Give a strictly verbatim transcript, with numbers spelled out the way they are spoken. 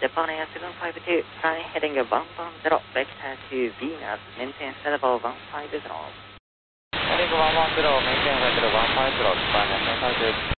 Japan Air seven five two, flying heading one one zero, vector to Venus, maintain set level one five zero. Heading one one zero, maintain set level one five zero, Japan Air seven five two.